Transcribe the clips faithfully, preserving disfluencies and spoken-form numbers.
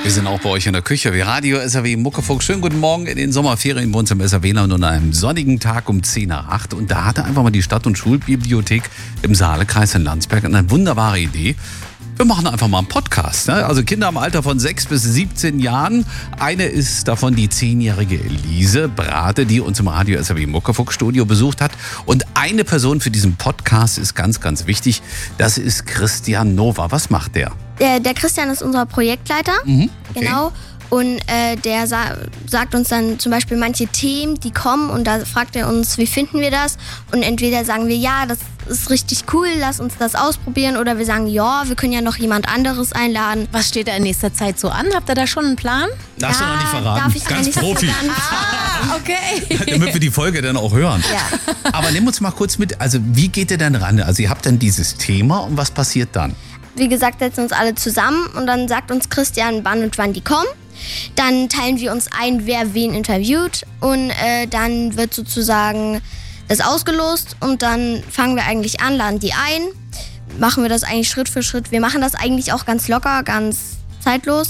Wir sind auch bei euch in der Küche, wie Radio S R W Muckefuck. Schönen guten Morgen in den Sommerferien bei uns im SRWland und an einem sonnigen Tag um zehn nach acht. Und da hatte einfach mal die Stadt- und Schulbibliothek im Saalekreis in Landsberg eine wunderbare Idee. Wir machen einfach mal einen Podcast. Ne? Also Kinder im Alter von sechs bis siebzehn Jahren. Eine ist davon die zehnjährige Elise Brade, die uns im Radio S R W Muckefuck Studio besucht hat. Und eine Person für diesen Podcast ist ganz, ganz wichtig. Das ist Christian Nova. Was macht der? Der, der Christian ist unser Projektleiter. Mhm, okay. Genau. Und äh, der sa- sagt uns dann zum Beispiel manche Themen, die kommen, und da fragt er uns, wie finden wir das? Und entweder sagen wir, ja, das ist richtig cool, lass uns das ausprobieren, oder wir sagen, ja, wir können ja noch jemand anderes einladen. Was steht da in nächster Zeit so an? Habt ihr da schon einen Plan? Darfst Ja, du noch nicht verraten? darf ich Ganz eigentlich Profi. gar nicht Ah, okay. Damit wir die Folge dann auch hören. Ja. Aber nimm uns mal kurz mit, also wie geht ihr denn ran? Also ihr habt dann dieses Thema und was passiert dann? Wie gesagt, setzen uns alle zusammen und dann sagt uns Christian, wann und wann die kommen. Dann teilen wir uns ein, wer wen interviewt, und äh, dann wird sozusagen das ausgelost und dann fangen wir eigentlich an, laden die ein, machen wir das eigentlich Schritt für Schritt. Wir machen das eigentlich auch ganz locker, ganz zeitlos,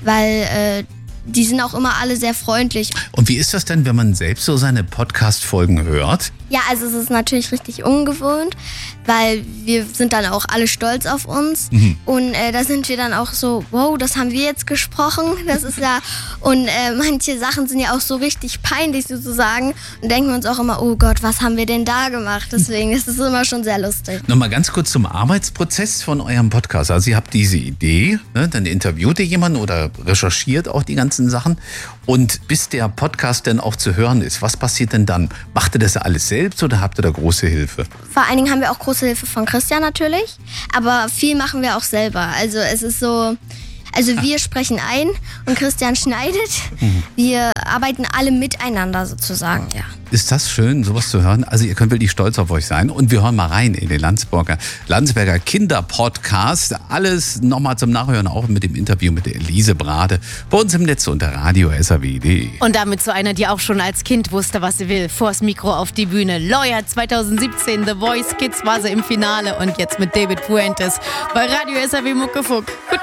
weil äh, die sind auch immer alle sehr freundlich. Und wie ist das denn, wenn man selbst so seine Podcast-Folgen hört? Ja, also es ist natürlich richtig ungewohnt, weil wir sind dann auch alle stolz auf uns. Mhm. Und äh, da sind wir dann auch so, wow, das haben wir jetzt gesprochen. Das ist ja, und äh, manche Sachen sind ja auch so richtig peinlich sozusagen. Und denken wir uns auch immer, oh Gott, was haben wir denn da gemacht? Deswegen ist es immer schon sehr lustig. Nochmal ganz kurz zum Arbeitsprozess von eurem Podcast. Also ihr habt diese Idee, ne? Dann interviewt ihr jemanden oder recherchiert auch die ganzen Sachen. Und bis der Podcast dann auch zu hören ist, was passiert denn dann? Macht ihr das alles selbst oder habt ihr da große Hilfe? Vor allen Dingen haben wir auch große Hilfe von Christian natürlich, aber viel machen wir auch selber. Also es ist so, also wir sprechen ein und Christian schneidet. Mhm. Wir arbeiten alle miteinander sozusagen, ja. Ist das schön, sowas zu hören? Also ihr könnt wirklich stolz auf euch sein. Und wir hören mal rein in den Landsberger, Landsberger Kinderpodcast. Alles nochmal zum Nachhören, auch mit dem Interview mit der Elise Brade. Bei uns im Netz unter radio s r w punkt d e. Und damit zu einer, die auch schon als Kind wusste, was sie will. Vors Mikro auf die Bühne. Lawyer zwanzig siebzehn, The Voice Kids war sie im Finale. Und jetzt mit David Fuentes bei Radio S R W Muckefuck. Gut.